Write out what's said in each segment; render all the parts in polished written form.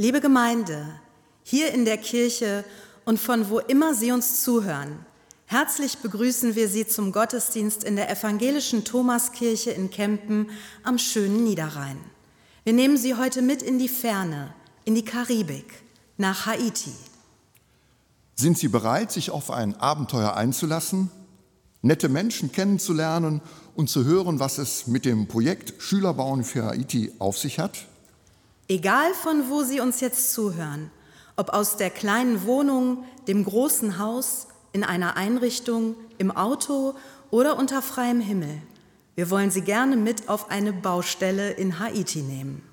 Liebe Gemeinde, hier in der Kirche und von wo immer Sie uns zuhören, herzlich begrüßen wir Sie zum Gottesdienst in der evangelischen Thomaskirche in Kempen am schönen Niederrhein. Wir nehmen Sie heute mit in die Ferne, in die Karibik, nach Haiti. Sind Sie bereit, sich auf ein Abenteuer einzulassen, nette Menschen kennenzulernen und zu hören, was es mit dem Projekt Schüler bauen für Haiti auf sich hat? Egal von wo Sie uns jetzt zuhören, ob aus der kleinen Wohnung, dem großen Haus, in einer Einrichtung, im Auto oder unter freiem Himmel, wir wollen Sie gerne mit auf eine Baustelle in Haiti nehmen.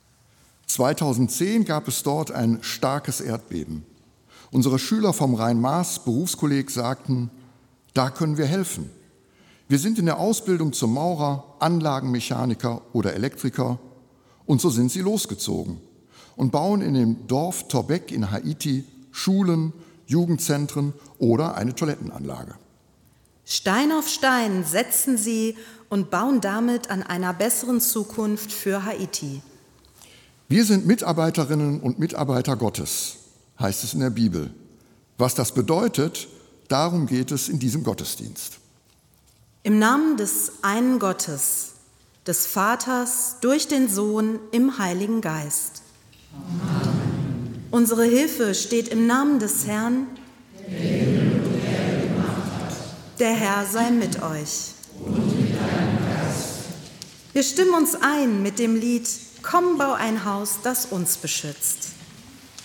2010 gab es dort ein starkes Erdbeben. Unsere Schüler vom Rhein-Maas-Berufskolleg sagten, da können wir helfen. Wir sind in der Ausbildung zum Maurer, Anlagenmechaniker oder Elektriker und so sind sie losgezogen und bauen in dem Dorf Torbek in Haiti Schulen, Jugendzentren oder eine Toilettenanlage. Stein auf Stein setzen sie und bauen damit an einer besseren Zukunft für Haiti. Wir sind Mitarbeiterinnen und Mitarbeiter Gottes, heißt es in der Bibel. Was das bedeutet, darum geht es in diesem Gottesdienst. Im Namen des einen Gottes, des Vaters, durch den Sohn, im Heiligen Geist. Amen. Unsere Hilfe steht im Namen des Herrn, der Himmel und Erde gemacht hat. Der Herr sei mit euch. Und mit deinem Geist. Wir stimmen uns ein mit dem Lied Komm, bau ein Haus, das uns beschützt.